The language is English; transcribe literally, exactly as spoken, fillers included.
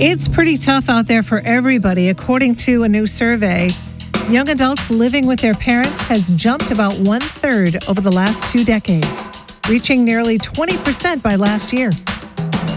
It's pretty tough out there for everybody. According to a new survey, young adults living with their parents has jumped about one third over the last two decades, reaching nearly twenty percent by last year.